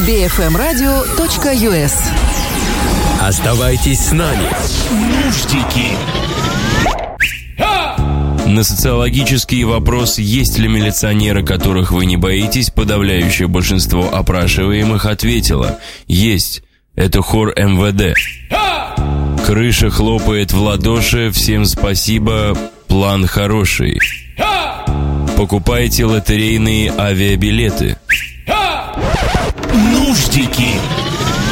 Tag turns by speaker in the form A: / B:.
A: bfmradio.us.
B: Оставайтесь с нами. Нуждики.
C: На социологический вопрос, есть ли милиционеры, которых вы не боитесь, подавляющее большинство опрашиваемых ответило: есть. Это хор МВД. Крыша хлопает в ладоши, всем спасибо, план хороший. Покупайте лотерейные авиабилеты.
B: Нуждики.